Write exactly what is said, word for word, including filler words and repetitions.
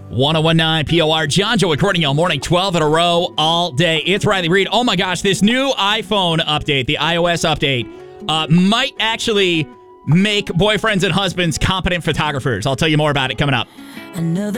ten nineteen P O R. John Joe recording all morning, twelve in a row, all day. It's Riley Reid. Oh my gosh, this new iPhone update, the iOS update, uh, might actually make boyfriends and husbands competent photographers. I'll tell you more about it coming up. Another